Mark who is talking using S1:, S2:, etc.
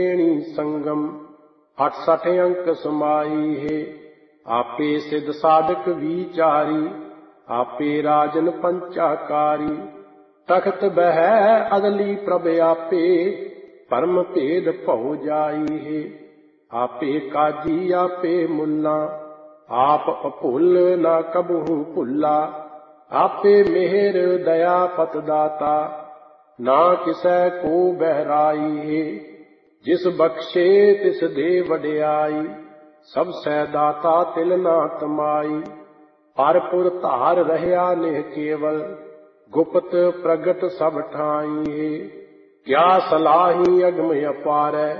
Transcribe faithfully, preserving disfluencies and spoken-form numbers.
S1: संगम अठ सठ अंक समाई है। आपे सिद्ध साधक विचारी, आपे राजन पंचाकारी। तख्त बह अदली प्रभ आपे, परम भेद भौ जाई है। आपे काजी आपे मुल्ला, आप अभुल ना कबहू भुल्ला। आपे मेहर दया पत दाता, ना किसै को बहराई है। जिस बख्शे तिस दे वड्याई, सब सै दाता तिल ना तमाई। परपुर धार रहया नेह केवल, गुप्त प्रगट सब ठाई है। क्या सलाही अगम अपारै,